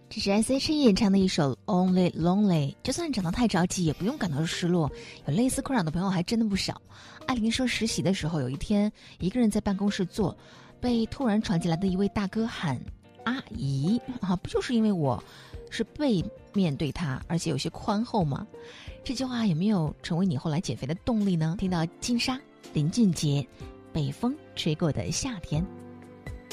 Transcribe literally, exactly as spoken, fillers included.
这是 S H E 演唱的一首 Only Lonely， 就算长得太着急也不用感到失落，有类似困扰的朋友还真的不少。艾琳说实习的时候，有一天一个人在办公室坐，被突然闯进来的一位大哥喊阿姨啊，不就是因为我是背面对他，而且有些宽厚吗？这句话有没有成为你后来减肥的动力呢？听到金莎林俊杰北风吹过的夏天。